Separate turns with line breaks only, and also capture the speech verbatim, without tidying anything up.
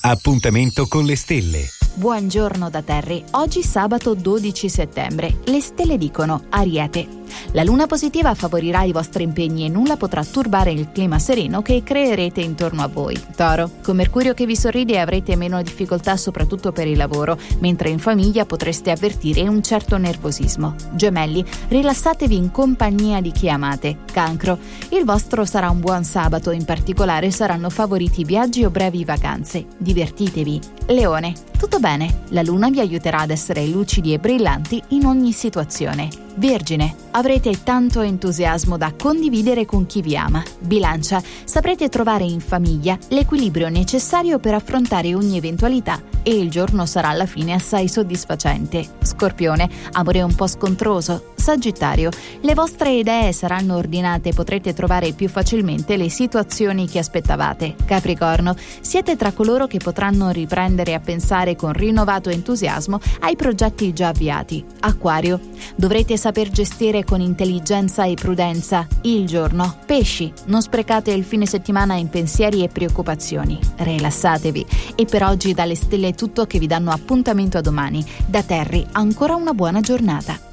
Appuntamento con le stelle.
Buongiorno da Terry. Oggi sabato dodici settembre. Le stelle dicono Ariete. La luna positiva favorirà i vostri impegni e nulla potrà turbare il clima sereno che creerete intorno a voi. Toro. Con Mercurio che vi sorride avrete meno difficoltà soprattutto per il lavoro, mentre in famiglia potreste avvertire un certo nervosismo. Gemelli. Rilassatevi in compagnia di chi amate. Cancro. Il vostro sarà un buon sabato, in particolare saranno favoriti viaggi o brevi vacanze. Divertitevi. Leone. Tutto bene, la luna vi aiuterà ad essere lucidi e brillanti in ogni situazione. Vergine, avrete tanto entusiasmo da condividere con chi vi ama. Bilancia, saprete trovare in famiglia l'equilibrio necessario per affrontare ogni eventualità e il giorno sarà alla fine assai soddisfacente. Scorpione, amore un po' scontroso. Sagittario, le vostre idee saranno ordinate e potrete trovare più facilmente le situazioni che aspettavate. Capricorno, siete tra coloro che potranno riprendere a pensare con rinnovato entusiasmo ai progetti già avviati. Acquario, dovrete saper gestire con intelligenza e prudenza il giorno. Pesci, non sprecate il fine settimana in pensieri e preoccupazioni. Rilassatevi. E per oggi dalle stelle è tutto, che vi danno appuntamento a domani. Da Terry, ancora una buona giornata.